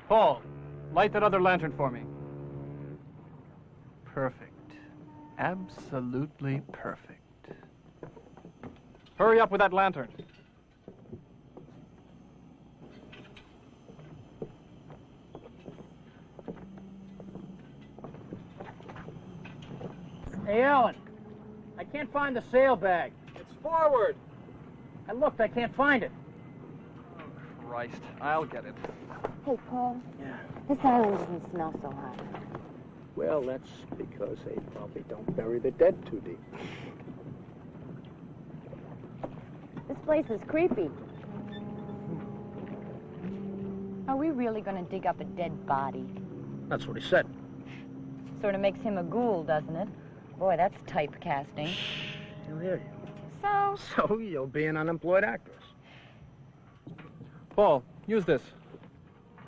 Paul, light that other lantern for me. Perfect. Absolutely perfect. Hurry up with that lantern. Hey, Alan, I can't find the sailbag. It's forward. I looked, I can't find it. Oh, Christ. I'll get it. Hey, Paul. Yeah. This island doesn't smell so hot. Well, that's because they probably don't bury the dead too deep. This place is creepy. Are we really going to dig up a dead body? That's what he said. Sort of makes him a ghoul, doesn't it? Boy, that's typecasting. He'll hear you. So? So you'll be an unemployed actress. Paul, use this.